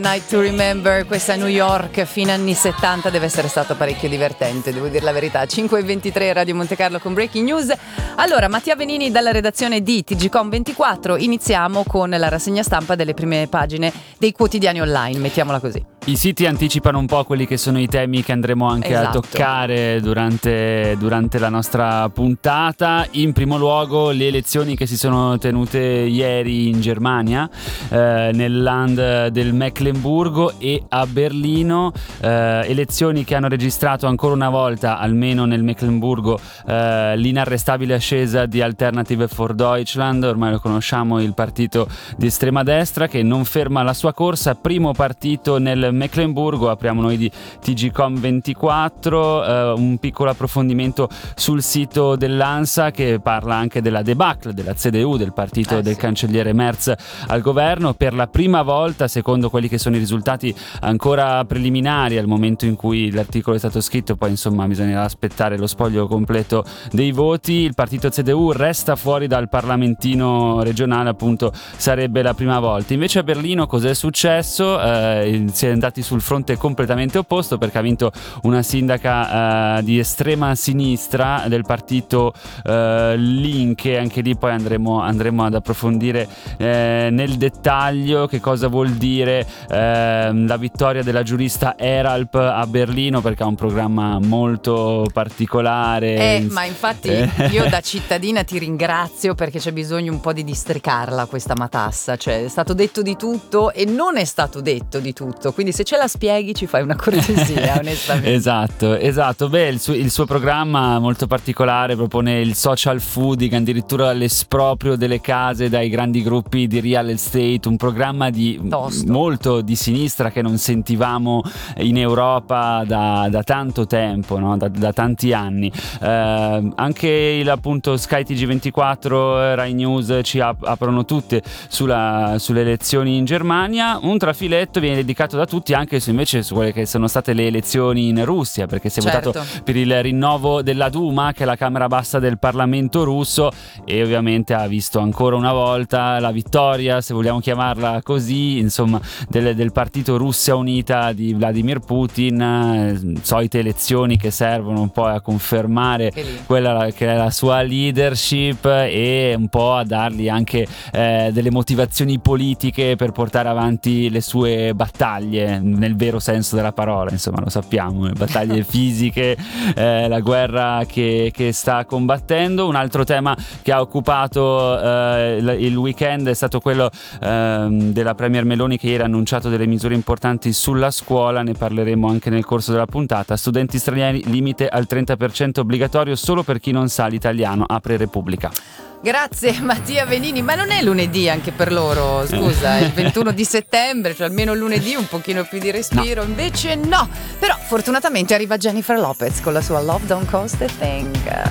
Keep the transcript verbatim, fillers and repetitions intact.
Night to Remember, questa New York fine anni settanta deve essere stato parecchio divertente, devo dire la verità. Cinque e ventitré Radio Monte Carlo con Breaking News. Allora, Mattia Venini dalla redazione di T G Com ventiquattro. Iniziamo con la rassegna stampa delle prime pagine dei quotidiani online, mettiamola così. I siti anticipano un po' quelli che sono i temi che andremo anche esatto. a toccare durante, durante la nostra puntata. In primo luogo le elezioni che si sono tenute ieri in Germania, eh, nel land del Meclemburgo e a Berlino, eh, elezioni che hanno registrato ancora una volta, almeno nel Meclemburgo, eh, l'inarrestabile ascesa di Alternative for Deutschland. Ormai lo conosciamo, il partito di estrema destra che non ferma la sua corsa, primo partito nel Meclemburgo. Apriamo noi di T G Com ventiquattro, eh, un piccolo approfondimento sul sito dell'ANSA che parla anche della debacle della C D U, del partito eh, del sì. cancelliere Merz al governo. Per la prima volta, secondo quelli che sono i risultati ancora preliminari al momento in cui l'articolo è stato scritto, poi insomma bisognerà aspettare lo spoglio completo dei voti, il partito C D U resta fuori dal parlamentino regionale, appunto sarebbe la prima volta. Invece a Berlino cos'è successo? Eh, si è andati sul fronte completamente opposto, perché ha vinto una sindaca eh, di estrema sinistra del partito eh, Linke. Anche lì poi andremo, andremo ad approfondire eh, nel dettaglio che cosa vuol dire eh, la vittoria della giurista Eralp a Berlino, perché ha un programma molto particolare. Eh, ma infatti io da cittadina ti ringrazio, perché c'è bisogno un po' di districarla questa matassa, cioè è stato detto di tutto e non è stato detto di tutto, quindi se ce la spieghi ci fai una cortesia onestamente. Esatto, esatto. Beh, il suo, il suo programma molto particolare propone il social fooding, addirittura l'esproprio delle case dai grandi gruppi di real estate, un programma di Tosto. molto di sinistra che non sentivamo in Europa da, da tanto tempo, no? da, da tanti anni. Eh, anche il appunto Sky T G ventiquattro, Rai News ci ap- aprono tutte sulla, sulle elezioni in Germania. Un trafiletto viene dedicato da tutti anche su invece su quelle che sono state le elezioni in Russia, perché si è certo. votato per il rinnovo della Duma, che è la Camera Bassa del Parlamento russo, e ovviamente ha visto ancora una volta la vittoria, se vogliamo chiamarla così, insomma, del, del partito Russia Unita di Vladimir Putin. Eh, solite elezioni che servono un po' a confermare quella che è la sua leadership e un po' a dargli anche eh, delle motivazioni politiche per portare avanti le sue battaglie, nel vero senso della parola, insomma, lo sappiamo, le battaglie fisiche, eh, la guerra che, che sta combattendo. Un altro tema che ha occupato eh, il, il weekend è stato quello eh, della Premier Meloni, che ieri ha annunciato delle misure importanti sulla scuola, ne parleremo anche nel corso della puntata. Studenti stranieri, limite al trenta per cento obbligatorio solo per chi non sa l'italiano, apre Repubblica. Grazie Mattia Venini, ma non è lunedì anche per loro, scusa, è il ventuno di settembre, cioè almeno lunedì un pochino più di respiro, no. Invece no, però fortunatamente arriva Jennifer Lopez con la sua Love Don't Cost a Thing.